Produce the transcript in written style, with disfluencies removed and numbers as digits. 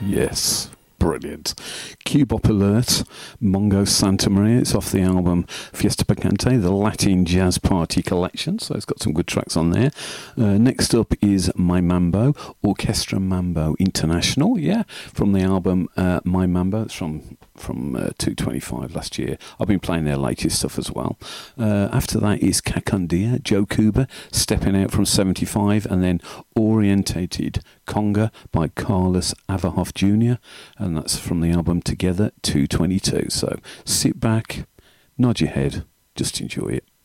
Yes. Brilliant. Cubop Alert, Mongo Santa Maria. It's off the album Fiesta Picante, the Latin Jazz Party Collection. So it's got some good tracks on there. Next up is My Mambo, Orchestra Mambo International. Yeah, from the album My Mambo. It's from 225 last year. I've been playing their latest stuff as well. After that is Kakundia, Joe Cuba, stepping out from 75, and then Orientated Conga by Carlos Avahoff Jr., and that's from the album Together 222. So sit back, nod your head, just enjoy it.